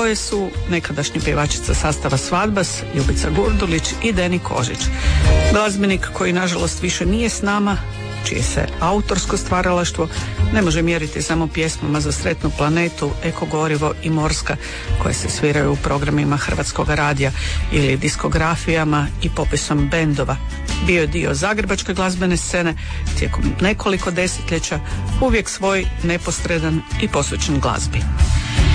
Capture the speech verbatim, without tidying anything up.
koje su nekadašnja pjevačica sastava Svadbas, Ljubica Gurdulić i Deni Kožić. Glazbenik koji nažalost više nije s nama, čije se autorsko stvaralaštvo ne može mjeriti samo pjesmama za sretnu planetu, Eko gorivo i Morska, koje se sviraju u programima Hrvatskog radija, ili diskografijama i popisom bendova. Bio je dio zagrebačke glazbene scene tijekom nekoliko desetljeća, uvijek svoj, neposredan i posvećen glazbi.